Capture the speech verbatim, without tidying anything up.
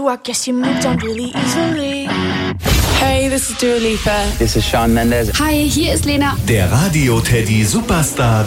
you, I guess you moved on really easily. Hey, this is Dua Lipa. This is Shawn Mendes. Hi, hier ist Lena. Der Radio Teddy Superstar